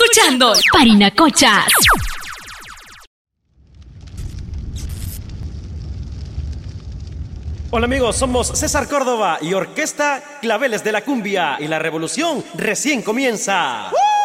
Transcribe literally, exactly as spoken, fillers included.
escuchando Parinacochas. Hola amigos, somos César Córdoba y Orquesta Claveles de la Cumbia y la revolución recién comienza. ¡Uh!